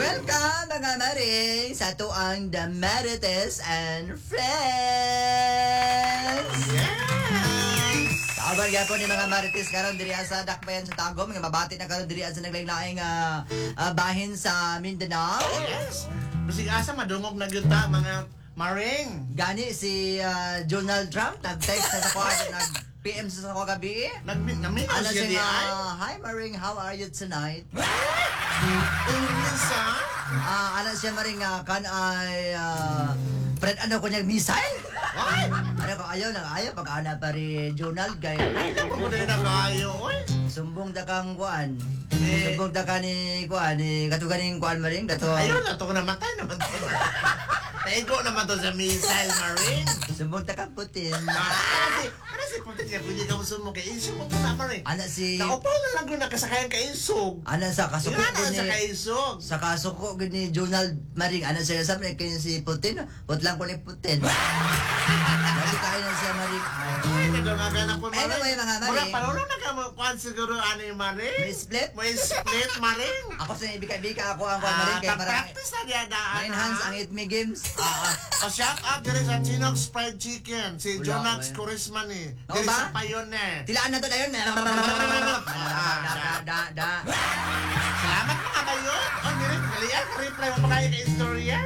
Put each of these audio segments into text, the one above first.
Welcome mga maring sa tuang The Marites and Friends! Yes! Kaabang po ni mga Marites karon diri sa Dakbayan sa Tagum, mga mabati na karon diri sa naglaing-laing bahin sa Mindanao. Yes! Bisig asa madungog na gyud ta mga maring. Gani si Donald Trump nag-text sa ako nag-PM sa ako gabi. Nagminaw Ano siya di siya ay? hi Maring, how are you tonight? Unsa? Ano siya Maring kan ay Fred ano ko niyang missile? Ay! Ano ko ayaw pag ana pa ri Donald kay Ay, naku mo na kayo, oy! sumbong da kang kuan. Sumbong da ka ni kuan ni katuganing kuan Maring dato. Ayun na to ko namatay naman to. Taigo naman to sa missile, maring. Sumbong da kang Putin. Ano si Putin kaya pwede ka mo kay Isog mo na, maring. Ana si Naupaw na lang doon nakasakayan kay Isog. ana sa kasuko Ilan na ni sa kay Isog? sa kasuko ni Donald Maring ana siya sabi kay si Putin. Putlang ko ni Putin. Dali tayo na siya Maring. Ay, nagdungagan ako, maring. Anyway, mga maring. Mura panulo na ka mo, kuhan siguro, ano yung maring? May split? May split, maring. Ako sa ibika-bika ako ang kuan Maring kay para Practice na diya daan. ma-enhance ang Eat Me Games. Pa-shout out diri sa Chinox Fried Chicken. Si Wala, Jonax eh. Kurisman eh. Oo Diri ba? sa Payon eh. Tilaan na to dayon. Salamat mga kayo. O, diri, kalian, reply mo pa kayo kay istorya.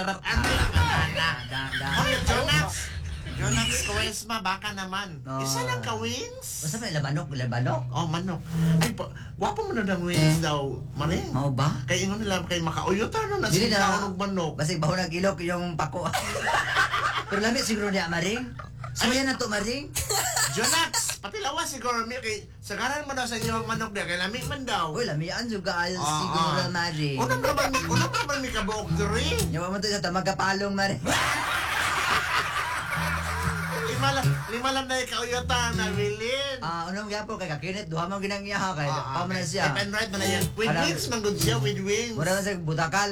Oy, Jonax. Jonax Kurisma, baka naman. Isa lang ka wings. Basta may labanok. Oh, manok. Ay, gwapo mo na ng wings daw, maring. Mao ba? Kaya ingon nila kay makauyota no na Dili na. sinaon og manok. Basig baho na ilok yung pako. Pero lami siguro niya Maring. Sumayan na to Maring. Jonax, pati lawas siguro mi kay sagaran mo daw sa inyo ang manok dia kay lami man daw. Uy, lamian juga ayos siguro Maring. Unang naman mi kabuok diri. Yawa mo to sa magkapalong Maring. Lima lang na ikauyota na bilin. Unong gapo kay kakinit duha man ginang iya kay pa man siya. Left and right man na yan. With wings man good siya, with wings. Mura man sa butakal.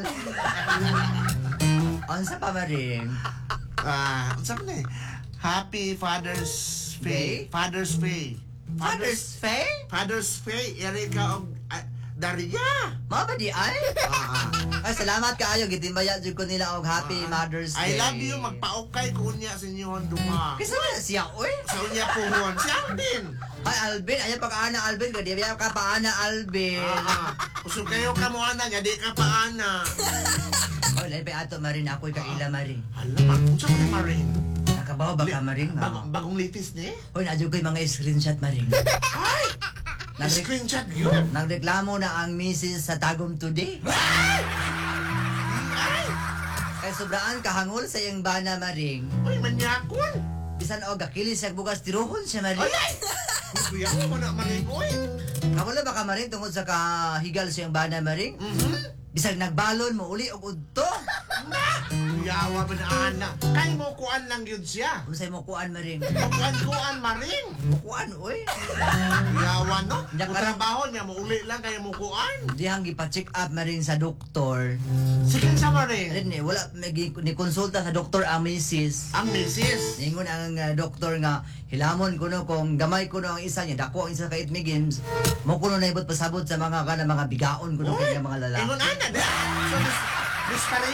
Unsa pa Maring? Unsa man eh? Happy Father's Day. Father's Day. Father's Day? Father's Day. Erika og Daria. Mao ba di ay? Ay salamat kaayo gitimbayan jud ko nila og Happy Mother's Day. I love you. Magpaukay ko niya sa inyo duma. Kasi na siya oy. Sa unya puhon. Si Alvin. Ay Alvin, ayan pag-ana Alvin, gadi biya ka paana Alvin. Kusog kayo ka mo ana nya di ka pa ana. Oh, lai pa ato Marin ako ka ila Maring. Hala, unsa man maring? Nakabaw ba ka Maring? Bagong litis ni? Hoy, nadyo ko'y mga screenshot Maring. Ay! Screenshot yun! Nagreklamo na ang misis sa Tagum today. Ay! Kay sobraan kahangol sa iyang bana Maring. Uy, manyakon! Bisan og gakili sa bugas tiruhon siya Maring. Ay! Kuya mo na maring, uy! Kamulo ba ka Maring tungod sa kahigal sa iyang bana Maring? Bisag nagbalon mo uli og udto. Yawa ba na ana? Kay mo kuan lang yun siya. Unsay mo kuan Maring? Kuan maring. Kuan oy. Yawa no? Nya Kung karang- trabaho niya, mauli lang kaya mo kuan. Dihang gipa-check up Maring sa doktor. Sige sa maring. Rin wala ni konsulta sa doktor ang misis. Ang misis. Ningon ang doktor nga hilamon kuno kung gamay kuno ang isa niya dako ang isa ka Eat Me Games mo kuno na ibot pasabot sa mga bigaon kuno kay mga lalaki. Ingon ana da. So, this